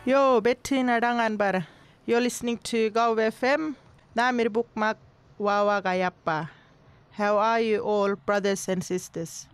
Yo, Betty nadangan bara. You're listening to Go FM. Namir Bukmak Wawa Gayappa. How are you all, brothers and sisters?